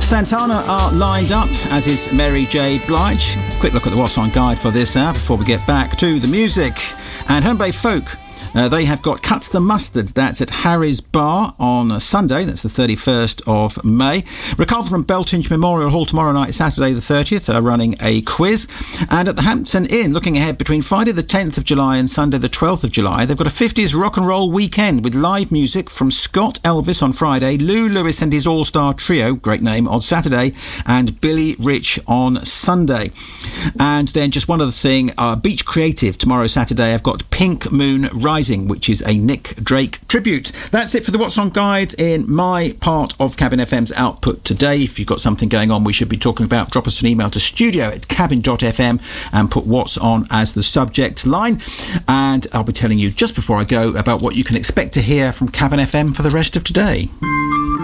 Santana are lined up, as is Mary J. Blige. Quick look at the What's On Guide for this hour before we get back to the music. And Home Bay Folk, they have got Cuts the Mustard. That's at Harry's Bar on Sunday. That's the 31st of May. Reculver and Beltinge Memorial Hall tomorrow night, Saturday the 30th, are running a quiz. And at the Hampton Inn, looking ahead between Friday the 10th of July and Sunday the 12th of July, they've got a 50s rock and roll weekend with live music from Scott Elvis on Friday, Lou Lewis and his all-star trio, great name, on Saturday, and Billy Rich on Sunday. And then just one other thing, Beach Creative tomorrow Saturday, I've got Pink Moon Rising, which is a Nick Drake tribute. That's it for the What's On Guide in my part of Cabin FM's output today. If you've got something going on we should be talking about, drop us an email to studio@cabin.fm and put What's On as the subject line. And I'll be telling you just before I go about what you can expect to hear from Cabin FM for the rest of today.